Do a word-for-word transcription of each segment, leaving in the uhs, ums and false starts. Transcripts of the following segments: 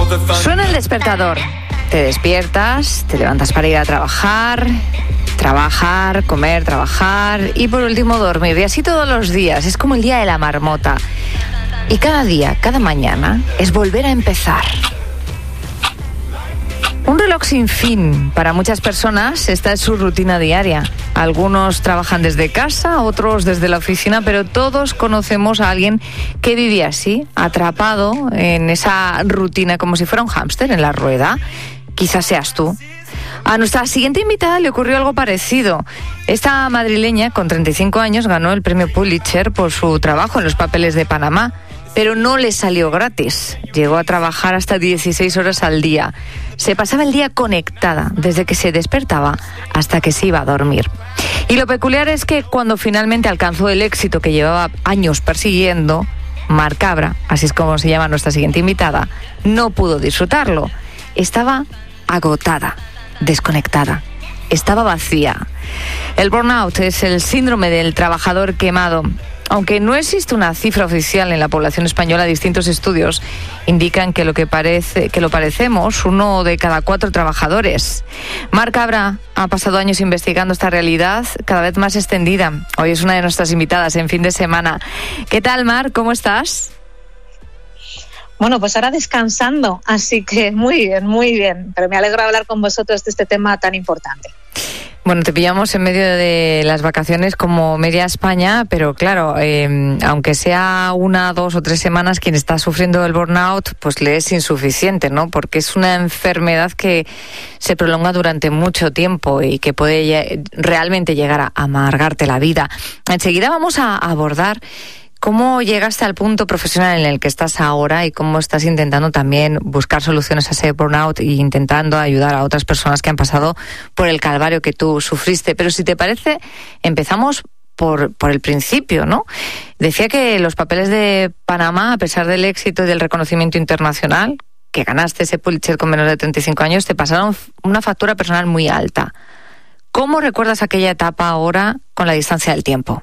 Suena el despertador. Te despiertas, te levantas para ir a trabajar, trabajar, comer, trabajar y por último dormir. Y así todos los días. Es como el día de la marmota. Y cada día, cada mañana, es volver a empezar. Un reloj sin fin. Para muchas personas esta es su rutina diaria. Algunos trabajan desde casa, otros desde la oficina, pero todos conocemos a alguien que vive así, atrapado en esa rutina como si fuera un hámster en la rueda. Quizás seas tú. A nuestra siguiente invitada le ocurrió algo parecido. Esta madrileña, con treinta y cinco años, ganó el premio Pulitzer por su trabajo en los papeles de Panamá, pero no le salió gratis. Llegó a trabajar hasta dieciséis horas al día. Se pasaba el día conectada, desde que se despertaba hasta que se iba a dormir. Y lo peculiar es que cuando finalmente alcanzó el éxito que llevaba años persiguiendo, Mar Cabra, así es como se llama nuestra siguiente invitada, no pudo disfrutarlo. Estaba agotada, desconectada, estaba vacía. El burnout es el síndrome del trabajador quemado. Aunque no existe una cifra oficial en la población española, distintos estudios indican que lo que parece, que lo parecemos uno de cada cuatro trabajadores. Mar Cabra ha pasado años investigando esta realidad cada vez más extendida. Hoy es una de nuestras invitadas en Fin de Semana. ¿Qué tal, Mar? ¿Cómo estás? Bueno, pues ahora descansando, así que muy bien, muy bien. Pero me alegro de hablar con vosotros de este tema tan importante. Bueno, te pillamos en medio de las vacaciones como media España, pero claro, eh, aunque sea una, dos o tres semanas, quien está sufriendo el burnout, pues le es insuficiente, ¿no? Porque es una enfermedad que se prolonga durante mucho tiempo y que puede realmente llegar a amargarte la vida. Enseguida vamos a abordar ¿cómo llegaste al punto profesional en el que estás ahora y cómo estás intentando también buscar soluciones a ese burnout e intentando ayudar a otras personas que han pasado por el calvario que tú sufriste? Pero si te parece, empezamos por, por el principio, ¿no? Decía que los papeles de Panamá, a pesar del éxito y del reconocimiento internacional, que ganaste ese Pulitzer con menos de treinta y cinco años, te pasaron una factura personal muy alta. ¿Cómo recuerdas aquella etapa ahora con la distancia del tiempo?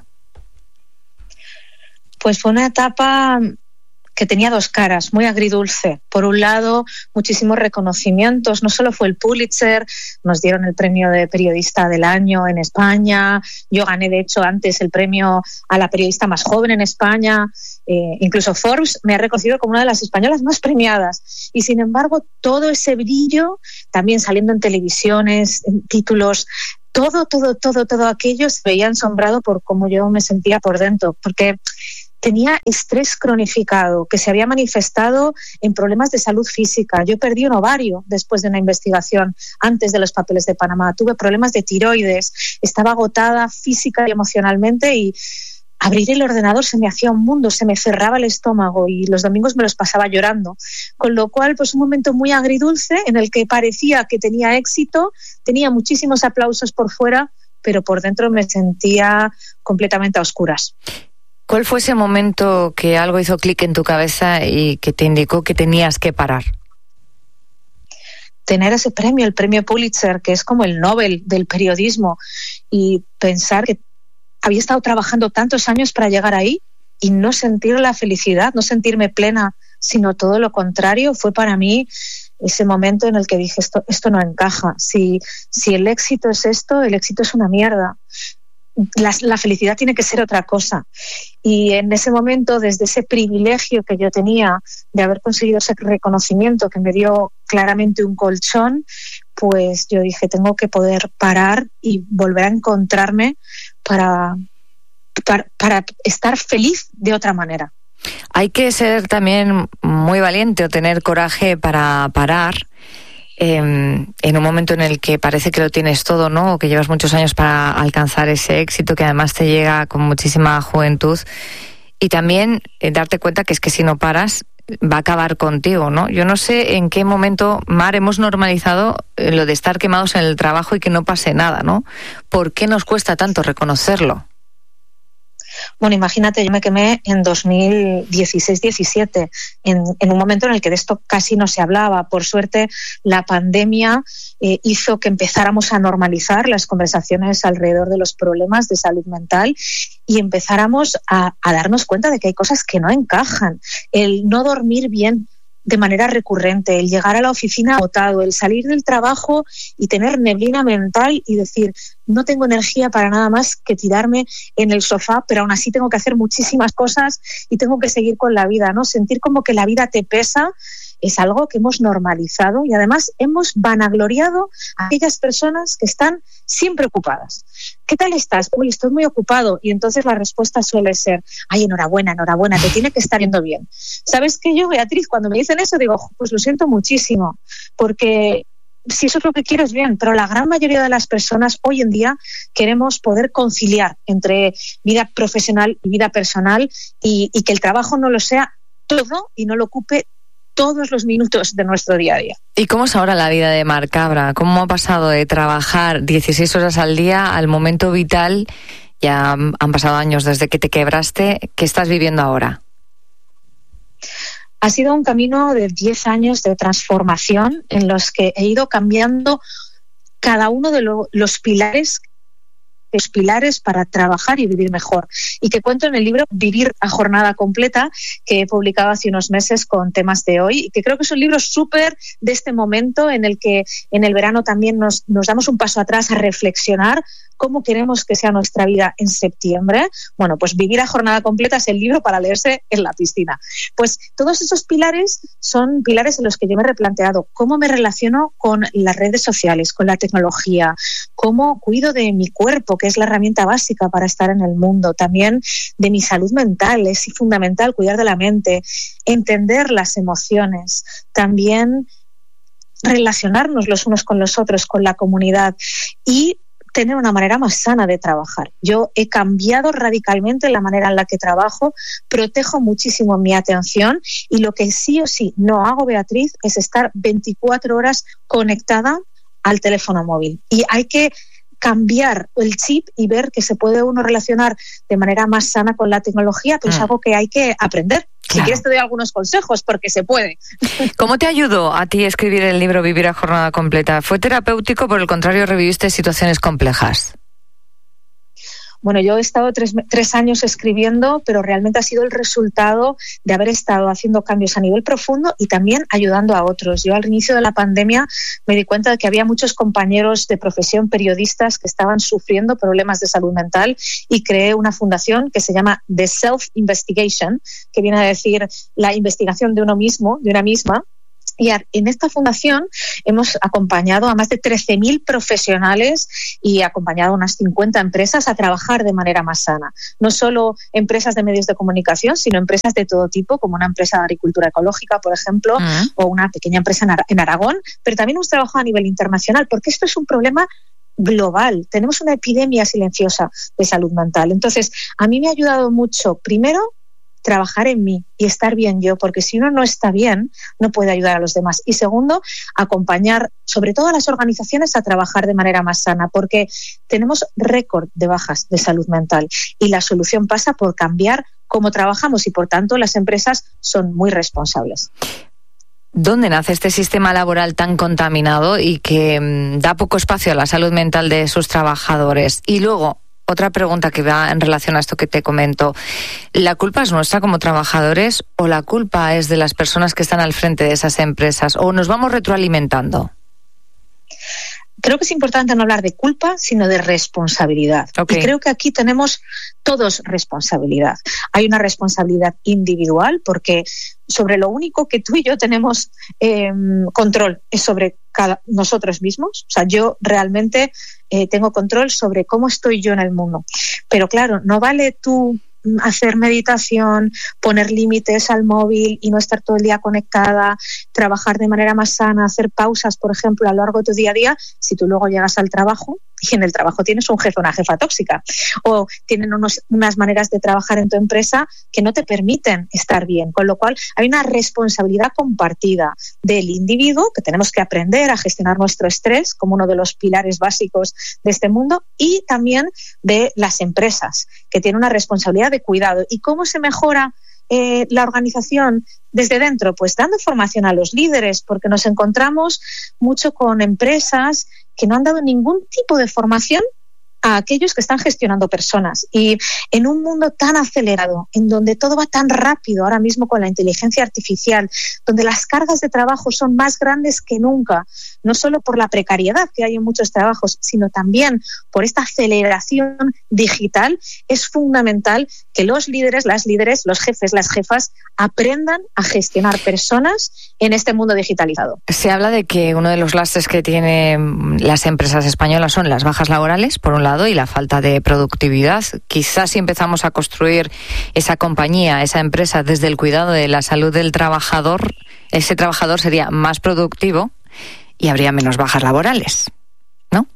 Pues fue una etapa que tenía dos caras, muy agridulce. Por un lado, muchísimos reconocimientos. No solo fue el Pulitzer, nos dieron el premio de periodista del año en España. Yo gané, de hecho, antes el premio a la periodista más joven en España. Eh, incluso Forbes me ha reconocido como una de las españolas más premiadas. Y sin embargo, todo ese brillo, también saliendo en televisiones, en títulos, todo, todo, todo, todo aquello se veía ensombrado por cómo yo me sentía por dentro. Porque tenía estrés cronificado que se había manifestado en problemas de salud física. Yo perdí un ovario después de una investigación antes de los papeles de Panamá. Tuve problemas de tiroides, estaba agotada física y emocionalmente y abrir el ordenador se me hacía un mundo, se me cerraba el estómago y los domingos me los pasaba llorando. Con lo cual, pues un momento muy agridulce en el que parecía que tenía éxito, tenía muchísimos aplausos por fuera, pero por dentro me sentía completamente a oscuras. ¿Cuál fue ese momento que algo hizo clic en tu cabeza y que te indicó que tenías que parar? Tener ese premio, el premio Pulitzer, que es como el Nobel del periodismo, y pensar que había estado trabajando tantos años para llegar ahí y no sentir la felicidad, no sentirme plena, sino todo lo contrario, fue para mí ese momento en el que dije, esto, esto no encaja. Si, si el éxito es esto, el éxito es una mierda. La, la felicidad tiene que ser otra cosa. Y en ese momento, desde ese privilegio que yo tenía de haber conseguido ese reconocimiento que me dio claramente un colchón, pues yo dije, tengo que poder parar y volver a encontrarme para, para, para estar feliz de otra manera. Hay que ser también muy valiente o tener coraje para parar Eh, en un momento en el que parece que lo tienes todo, ¿no? O que llevas muchos años para alcanzar ese éxito que además te llega con muchísima juventud, y también eh, darte cuenta que es que si no paras va a acabar contigo, ¿no? Yo no sé en qué momento, Mar, hemos normalizado eh, lo de estar quemados en el trabajo y que no pase nada, ¿no? ¿Por qué nos cuesta tanto reconocerlo? Bueno, imagínate, yo me quemé en dos mil dieciséis diecisiete, en, en un momento en el que de esto casi no se hablaba. Por suerte, la pandemia eh, hizo que empezáramos a normalizar las conversaciones alrededor de los problemas de salud mental y empezáramos a, a darnos cuenta de que hay cosas que no encajan. El no dormir bien de manera recurrente, el llegar a la oficina agotado, el salir del trabajo y tener neblina mental y decir, no tengo energía para nada más que tirarme en el sofá, pero aún así tengo que hacer muchísimas cosas y tengo que seguir con la vida, ¿no? Sentir como que la vida te pesa es algo que hemos normalizado y además hemos vanagloriado a aquellas personas que están siempre ocupadas. ¿Qué tal estás? Uy, estoy muy ocupado. Y entonces la respuesta suele ser, ay, enhorabuena, enhorabuena, te tiene que estar yendo bien. ¿Sabes qué? Yo, Beatriz, cuando me dicen eso, digo, pues lo siento muchísimo, porque si eso es lo que quiero es bien, pero la gran mayoría de las personas hoy en día queremos poder conciliar entre vida profesional y vida personal y, y que el trabajo no lo sea todo y no lo ocupe todos los minutos de nuestro día a día. ¿Y cómo es ahora la vida de Mar Cabra? ¿Cómo ha pasado de trabajar dieciséis horas al día al momento vital? Ya han pasado años desde que te quebraste. ¿Qué estás viviendo ahora? Ha sido un camino de diez años de transformación en los que he ido cambiando cada uno de lo, los pilares los pilares para trabajar y vivir mejor, y que cuento en el libro Vivir a Jornada Completa, que he publicado hace unos meses con temas de hoy, y que creo que es un libro súper de este momento en el que en el verano también nos, nos damos un paso atrás a reflexionar cómo queremos que sea nuestra vida en septiembre. Bueno, pues Vivir a Jornada Completa es el libro para leerse en la piscina. Pues todos esos pilares son pilares en los que yo me he replanteado cómo me relaciono con las redes sociales, con la tecnología, cómo cuido de mi cuerpo, que es la herramienta básica para estar en el mundo, también de mi salud mental, es fundamental cuidar de la mente, entender las emociones, también relacionarnos los unos con los otros, con la comunidad y tener una manera más sana de trabajar. Yo he cambiado radicalmente la manera en la que trabajo, protejo muchísimo mi atención y lo que sí o sí no hago, Beatriz, es estar veinticuatro horas conectada al teléfono móvil. Y hay que cambiar el chip y ver que se puede uno relacionar de manera más sana con la tecnología, pero mm. es algo que hay que aprender. Claro. Si quieres te doy algunos consejos, porque se puede. ¿Cómo te ayudó a ti escribir el libro Vivir a Jornada Completa? ¿Fue terapéutico o por el contrario reviviste situaciones complejas? Bueno, yo he estado tres, tres años escribiendo, pero realmente ha sido el resultado de haber estado haciendo cambios a nivel profundo y también ayudando a otros. Yo al inicio de la pandemia me di cuenta de que había muchos compañeros de profesión, periodistas, que estaban sufriendo problemas de salud mental y creé una fundación que se llama The Self Investigation, que viene a decir la investigación de uno mismo, de una misma. Y en esta fundación hemos acompañado a más de trece mil profesionales y acompañado a unas cincuenta empresas a trabajar de manera más sana. No solo empresas de medios de comunicación, sino empresas de todo tipo, como una empresa de agricultura ecológica, por ejemplo, uh-huh. o una pequeña empresa en Aragón. Pero también hemos trabajado a nivel internacional, porque esto es un problema global. Tenemos una epidemia silenciosa de salud mental. Entonces, a mí me ha ayudado mucho, primero, trabajar en mí y estar bien yo, porque si uno no está bien, no puede ayudar a los demás. Y segundo, acompañar sobre todo a las organizaciones a trabajar de manera más sana, porque tenemos récord de bajas de salud mental y la solución pasa por cambiar cómo trabajamos y, por tanto, las empresas son muy responsables. ¿Dónde nace este sistema laboral tan contaminado y que mmm, da poco espacio a la salud mental de sus trabajadores? Y luego, otra pregunta que va en relación a esto que te comento. ¿La culpa es nuestra como trabajadores o la culpa es de las personas que están al frente de esas empresas? ¿O nos vamos retroalimentando? Creo que es importante no hablar de culpa, sino de responsabilidad. Okay. Y creo que aquí tenemos todos responsabilidad. Hay una responsabilidad individual, porque sobre lo único que tú y yo tenemos eh, control es sobre cada, nosotros mismos. O sea, yo realmente eh, tengo control sobre cómo estoy yo en el mundo. Pero claro, no vale tú hacer meditación, poner límites al móvil y no estar todo el día conectada, trabajar de manera más sana, hacer pausas, por ejemplo, a lo largo de tu día a día, si tú luego llegas al trabajo y en el trabajo tienes un jefe o una jefa tóxica, o tienen unos, unas maneras de trabajar en tu empresa que no te permiten estar bien, con lo cual hay una responsabilidad compartida del individuo, que tenemos que aprender a gestionar nuestro estrés como uno de los pilares básicos de este mundo, y también de las empresas, que tienen una responsabilidad de cuidado. ¿Y cómo se mejora eh, la organización desde dentro? Pues dando formación a los líderes, porque nos encontramos mucho con empresas que no han dado ningún tipo de formación a aquellos que están gestionando personas. Y en un mundo tan acelerado, en donde todo va tan rápido ahora mismo con la inteligencia artificial, donde las cargas de trabajo son más grandes que nunca, no solo por la precariedad que hay en muchos trabajos, sino también por esta aceleración digital, es fundamental que los líderes, las líderes, los jefes, las jefas aprendan a gestionar personas en este mundo digitalizado. Se habla de que uno de los lastres que tienen las empresas españolas son las bajas laborales, por un lado, y la falta de productividad. Quizás si empezamos a construir esa compañía, esa empresa, desde el cuidado de la salud del trabajador, ese trabajador sería más productivo y habría menos bajas laborales, ¿no?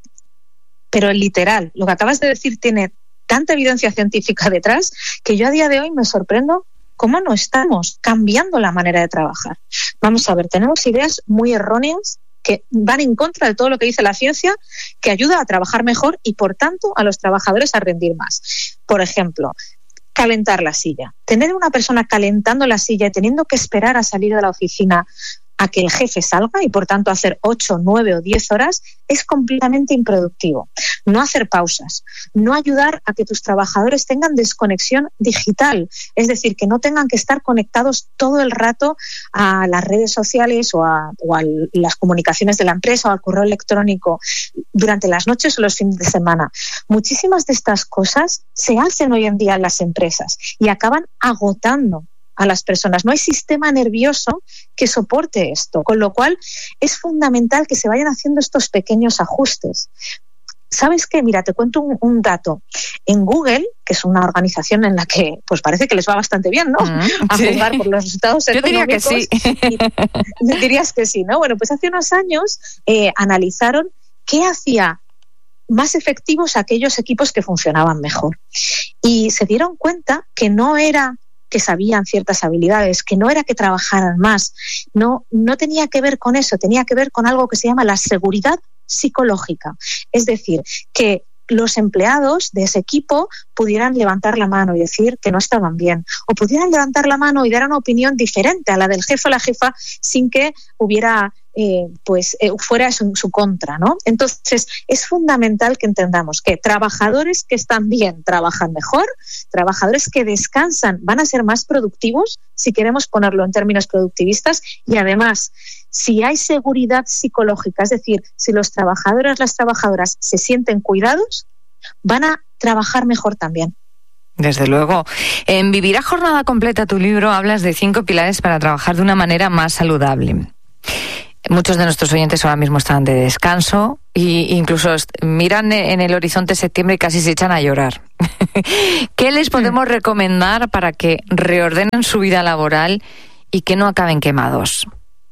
Pero literal, lo que acabas de decir tiene tanta evidencia científica detrás que yo a día de hoy me sorprendo cómo no estamos cambiando la manera de trabajar. Vamos a ver, tenemos ideas muy erróneas que van en contra de todo lo que dice la ciencia, que ayuda a trabajar mejor y, por tanto, a los trabajadores a rendir más. Por ejemplo, calentar la silla. Tener una persona calentando la silla y teniendo que esperar a salir de la oficina a que el jefe salga y, por tanto, hacer ocho, nueve o diez horas es completamente improductivo. No hacer pausas, no ayudar a que tus trabajadores tengan desconexión digital, es decir, que no tengan que estar conectados todo el rato a las redes sociales o a, o a las comunicaciones de la empresa o al correo electrónico durante las noches o los fines de semana. Muchísimas de estas cosas se hacen hoy en día en las empresas y acaban agotando a las personas. No hay sistema nervioso que soporte esto, con lo cual es fundamental que se vayan haciendo estos pequeños ajustes. ¿Sabes qué? Mira, te cuento un, un dato. En Google, que es una organización en la que pues parece que les va bastante bien, ¿no? Mm, a sí. juzgar por los resultados económicos. Yo diría que sí. Y, dirías que sí, ¿no? Bueno, pues hace unos años eh, analizaron qué hacía más efectivos aquellos equipos que funcionaban mejor. Y se dieron cuenta que no era que sabían ciertas habilidades, que no era que trabajaran más, no, no tenía que ver con eso, tenía que ver con algo que se llama la seguridad psicológica. Es decir, que los empleados de ese equipo pudieran levantar la mano y decir que no estaban bien, o pudieran levantar la mano y dar una opinión diferente a la del jefe o la jefa sin que hubiera Eh, pues eh, fuera en su contra, ¿no? Entonces es fundamental que entendamos que trabajadores que están bien trabajan mejor, trabajadores que descansan van a ser más productivos, si queremos ponerlo en términos productivistas, y además si hay seguridad psicológica, es decir, si los trabajadores, las trabajadoras se sienten cuidados, van a trabajar mejor también. Desde luego. En Vivir a Jornada Completa, tu libro, hablas de cinco pilares para trabajar de una manera más saludable. Muchos de nuestros oyentes ahora mismo están de descanso e incluso miran en el horizonte septiembre y casi se echan a llorar. ¿Qué les podemos recomendar para que reordenen su vida laboral y que no acaben quemados?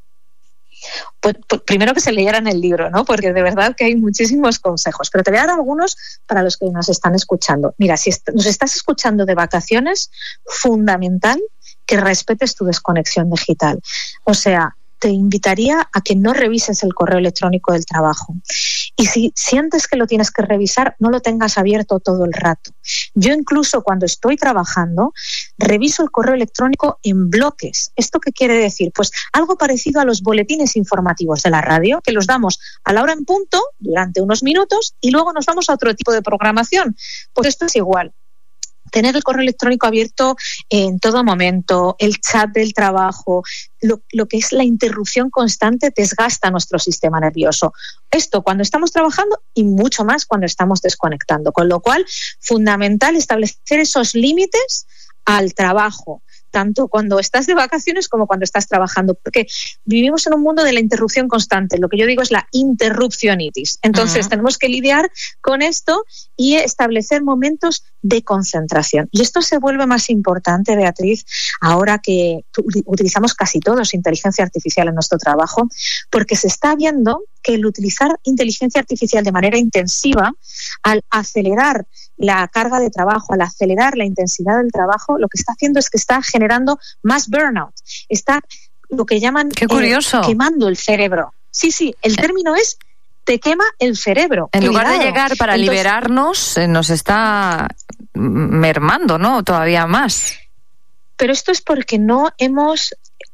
Pues, pues primero que se leyeran el libro, ¿no? Porque de verdad que hay muchísimos consejos, pero te voy a dar algunos para los que nos están escuchando. Mira, si est- nos estás escuchando de vacaciones, fundamental que respetes tu desconexión digital. O sea, te invitaría a que no revises el correo electrónico del trabajo. Y si sientes que lo tienes que revisar, no lo tengas abierto todo el rato. Yo incluso cuando estoy trabajando, reviso el correo electrónico en bloques. ¿Esto qué quiere decir? Pues algo parecido a los boletines informativos de la radio, que los damos a la hora en punto durante unos minutos y luego nos vamos a otro tipo de programación. Pues esto es igual. Tener el correo electrónico abierto en todo momento, el chat del trabajo, lo, lo que es la interrupción constante desgasta nuestro sistema nervioso. Esto cuando estamos trabajando y mucho más cuando estamos desconectando. Con lo cual, fundamental establecer esos límites al trabajo, tanto cuando estás de vacaciones como cuando estás trabajando, porque vivimos en un mundo de la interrupción constante. Lo que yo digo es la interrupcionitis. Entonces, uh-huh. tenemos que lidiar con esto y establecer momentos de concentración. Y esto se vuelve más importante, Beatriz, ahora que utilizamos casi todos inteligencia artificial en nuestro trabajo, porque se está viendo que el utilizar inteligencia artificial de manera intensiva, al acelerar la carga de trabajo, al acelerar la intensidad del trabajo, lo que está haciendo es que está generando más burnout. Está lo que llaman Qué curioso. Eh, quemando el cerebro. Sí, sí, el término es te quema el cerebro. En Cuidado. lugar de llegar para Entonces, liberarnos, eh, nos está mermando, ¿no? Todavía más. Pero esto es porque no hemos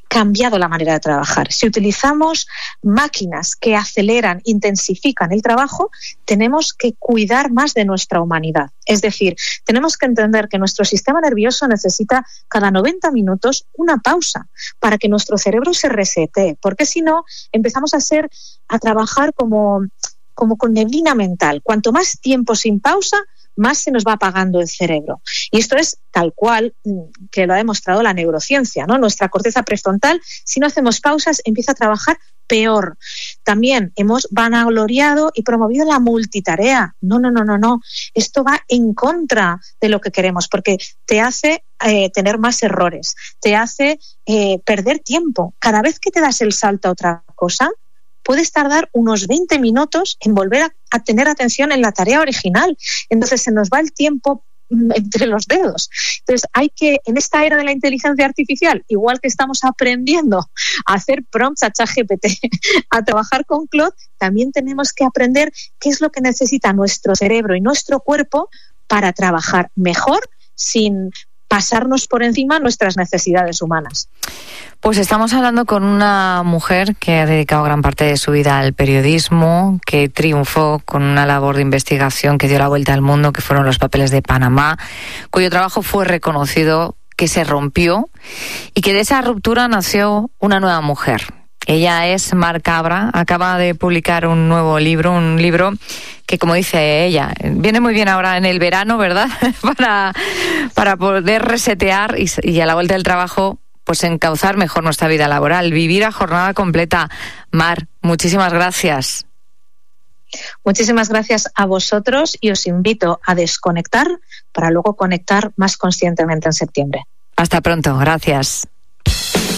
cambiado la manera de trabajar. Si utilizamos máquinas que aceleran, intensifican el trabajo, tenemos que cuidar más de nuestra humanidad. Es decir, tenemos que entender que nuestro sistema nervioso necesita cada noventa minutos una pausa para que nuestro cerebro se resete, porque si no empezamos a ser, a trabajar como, como con neblina mental. Cuanto más tiempo sin pausa, más se nos va apagando el cerebro. Y esto es tal cual que lo ha demostrado la neurociencia, ¿no? Nuestra corteza prefrontal, si no hacemos pausas, empieza a trabajar peor. También hemos vanagloriado y promovido la multitarea. No, no, no, no, no. Esto va en contra de lo que queremos, porque te hace eh, tener más errores, te hace eh, perder tiempo. Cada vez que te das el salto a otra cosa, puedes tardar unos veinte minutos en volver a, a tener atención en la tarea original. Entonces se nos va el tiempo entre los dedos. Entonces hay que, en esta era de la inteligencia artificial, igual que estamos aprendiendo a hacer prompts a ChatGPT, a trabajar con Claude, también tenemos que aprender qué es lo que necesita nuestro cerebro y nuestro cuerpo para trabajar mejor sin pasarnos por encima nuestras necesidades humanas. Pues estamos hablando con una mujer que ha dedicado gran parte de su vida al periodismo, que triunfó con una labor de investigación que dio la vuelta al mundo, que fueron los papeles de Panamá, cuyo trabajo fue reconocido, que se rompió y que de esa ruptura nació una nueva mujer. Ella es Mar Cabra, acaba de publicar un nuevo libro, un libro que, como dice ella, viene muy bien ahora en el verano, ¿verdad? para, para poder resetear y, y a la vuelta del trabajo, pues encauzar mejor nuestra vida laboral, vivir a jornada completa. Mar, muchísimas gracias. Muchísimas gracias a vosotros y os invito a desconectar para luego conectar más conscientemente en septiembre. Hasta pronto, gracias.